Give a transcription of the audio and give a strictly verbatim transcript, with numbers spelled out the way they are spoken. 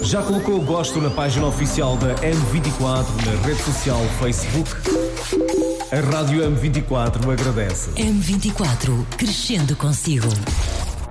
Já colocou o gosto na página oficial da M vinte e quatro na rede social Facebook? A Rádio M vinte e quatro agradece. M vinte e quatro, crescendo consigo.